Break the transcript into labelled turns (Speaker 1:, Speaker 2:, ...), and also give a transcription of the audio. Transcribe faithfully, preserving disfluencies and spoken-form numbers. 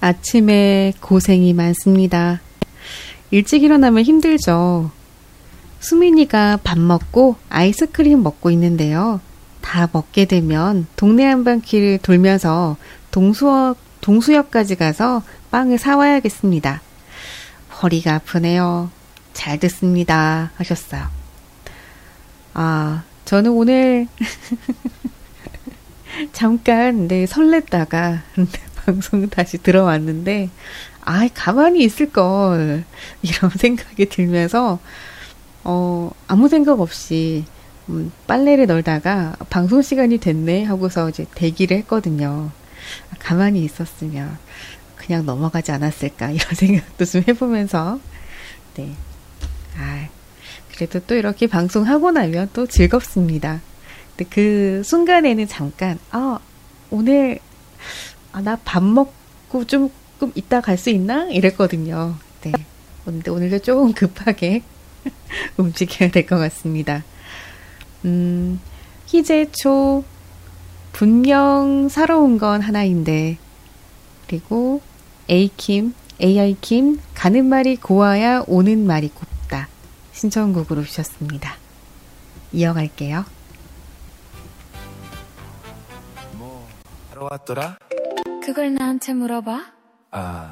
Speaker 1: 아침에 고생이 많습니다. 일찍 일어나면 힘들죠. 수민이가 밥 먹고 아이스크림 먹고 있는데요. 다 먹게 되면 동네 한바퀴를 돌면서 동수역, 동수역까지 가서 빵을 사와야겠습니다. 허리가 아프네요. 잘 듣습니다. 하셨어요. 아, 저는 오늘 잠깐 네, 설렜다가 방송 다시 들어왔는데 아, 가만히 있을걸 이런 생각이 들면서 어, 아무 생각 없이 음, 빨래를 널다가 방송 시간이 됐네 하고서 이제 대기를 했거든요. 가만히 있었으면 그냥 넘어가지 않았을까 이런 생각도 좀 해보면서 네, 아, 그래도 또 이렇게 방송하고 나면 또 즐겁습니다. 근데 그 순간에는 잠깐 아, 오늘 아, 나 밥 먹고 좀 조금 이따 갈 수 있나? 이랬거든요. 네. 근데 오늘도 조금 급하게 움직여야 될 것 같습니다. 음, 희재초, 분명 살아온 건 하나인데, 그리고 A킴, 에이아이킴, 가는 말이 고와야 오는 말이 곱다. 신청곡으로 주셨습니다. 이어갈게요.
Speaker 2: 뭐 하러 왔더라?
Speaker 3: 그걸 나한테 물어봐?
Speaker 2: 아,